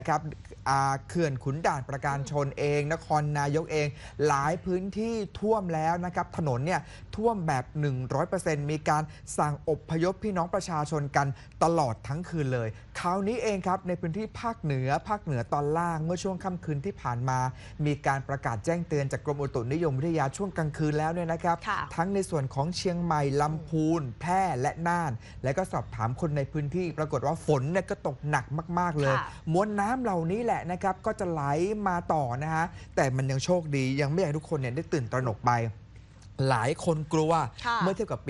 ครับเขื่อนขุนด่านประการชนเองนครนายกเองหลายพื้นที่ท่วมแล้วนะครับถนนเนี่ยท่วมแบบ 100% มีการสั่งอพยพพี่น้องประชาชนกันตลอดทั้งคืนเลยคราวนี้เองครับในพื้นที่ภาคเหนือตอนล่างเมื่อช่วงค่ำคืนที่ผ่านมามีการประกาศแจ้งเตือนจากกรมอุตุนิยมวิทยาช่วงกลางคืนแล้วเนี่ยนะครับทั้งในส่วนของเชียงใหม่ลำพูนแพร่และน่านและก็สอบถามคนในพื้นที่ปรากฏว่าฝนเนี่ยก็ตกหนักมากๆเลยมวลน้ำเหล่านี้แหละนะครับก็จะไหลมาต่อนะฮะแต่มันยังโชคดียังไม่อยากให้ทุกคนเนี่ยได้ตื่นตระหนกไปหลายคนกลัวเมื่อเทียบกับปี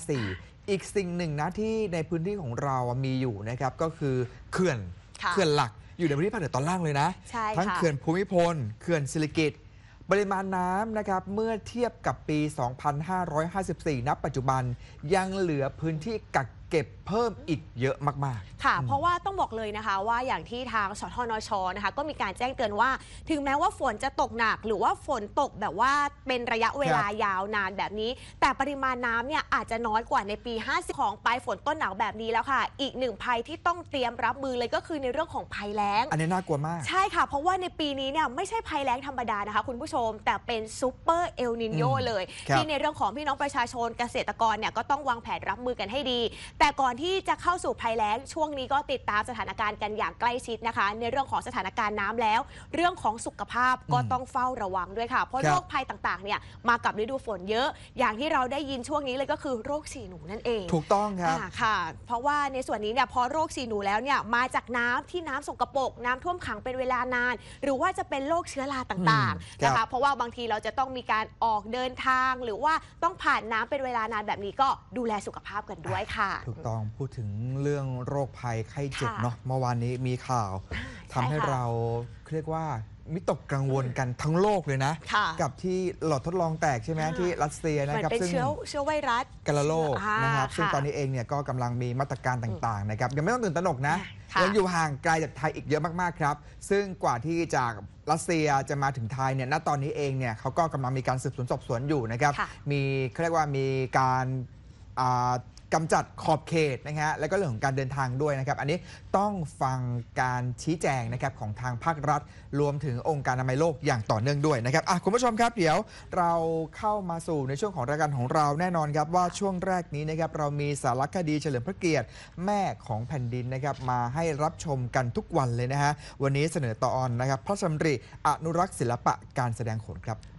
54อีกสิ่งหนึ่งนะที่ในพื้นที่ของเรามีอยู่นะครับก็คือเขื่อนหลักอยู่ในพื้นที่ภาคเหนือตอนล่างเลยนะทั้งเขื่อนภูมิพลเขื่อนศิริกิติ์ปริมาณน้ำนะครับเมื่อเทียบกับปี 2554 ณ ปัจจุบันยังเหลือพื้นที่กักเก็บเพิ่มอีกเยอะมากๆค่ะเพราะว่าต้องบอกเลยนะคะว่าอย่างที่ทางสทนช.นะคะก็มีการแจ้งเตือนว่าถึงแม้ว่าฝนจะตกหนักหรือว่าฝนตกแบบว่าเป็นระยะเวลายาวนานแบบนี้แต่ปริมาณน้ำเนี่ยอาจจะน้อยกว่าในปี 50ของปลายฝนต้นหนาวแบบนี้แล้วค่ะอีกหนึ่งภัยที่ต้องเตรียมรับมือเลยก็คือในเรื่องของภัยแล้งอันนี้น่ากลัวมากใช่ค่ะเพราะว่าในปีนี้เนี่ยไม่ใช่ภัยแล้งธรรมดานะคะคุณผู้ชมแต่เป็นซูเปอร์เอลนิโญเลยที่ในเรื่องของพี่น้องประชาชนเกษตรกรเนี่ยก็ต้องวางแผนรับมือกันให้ดีแต่ก่อนที่จะเข้าสู่ภัยแล้งช่วงนี้ก็ติดตามสถานการณ์กันอย่างใกล้ชิดนะคะในเรื่องของสถานการณ์น้ำแล้วเรื่องของสุขภาพก็ต้องเฝ้าระวังด้วยค่ะเพราะโรคภัยต่างๆเนี่ยมากับฤดูฝนเยอะอย่างที่เราได้ยินช่วงนี้เลยก็คือโรคฉี่หนูนั่นเองถูกต้องครับค่ะเพราะว่าในส่วนนี้เนี่ยพอโรคฉี่หนูแล้วเนี่ยมาจากน้ำที่น้ำสกปรกน้ำท่วมขังเป็นเวลานานหรือว่าจะเป็นโรคเชื้อราต่างๆนะคะเพราะว่าบางทีเราจะต้องมีการออกเดินทางหรือว่าต้องผ่านน้ำเป็นเวลานานแบบนี้ก็ดูแลสุขภาพกันด้วยค่ะถูกต้องพูดถึงเรื่องโรคภัยไข้เจ็บเนาะเมื่อวานนี้มีข่าวทำให้เราเรียกว่ามิตกกังวลกันทั้งโลกเลยนะกับที่หลอดทดลองแตกใช่ไหมที่รัสเซียนะครับซึ่งเชื้อไวรัสกาฬโรคนะครับซึ่งตอนนี้เองเนี่ยก็กำลังมีมาตรการต่างๆนะครับยังไม่ต้องตื่นตระหนกนะยังอยู่ห่างไกลจากไทยอีกเยอะมากๆครับซึ่งกว่าที่จากรัสเซียจะมาถึงไทยเนี่ยณตอนนี้เองเนี่ยเขาก็กำลังมีการสืบสวนสอบสวนอยู่นะครับมีเรียกว่ามีการกำจัดขอบเขตนะฮะและก็เรื่องของการเดินทางด้วยนะครับอันนี้ต้องฟังการชี้แจงนะครับของทางภาครัฐรวมถึงองค์การอนามัยโลกอย่างต่อเนื่องด้วยนะครับคุณผู้ชมครับเดี๋ยวเราเข้ามาสู่ในช่วงของรายการของเราแน่นอนครับว่าช่วงแรกนี้นะครับเรามีสารคดีเฉลิมพระเกียรติแม่ของแผ่นดินนะครับมาให้รับชมกันทุกวันเลยนะฮะวันนี้เสนอตอนนะครับพระราชดำริอนุรักษ์ศิลปะการแสดงโขนครับ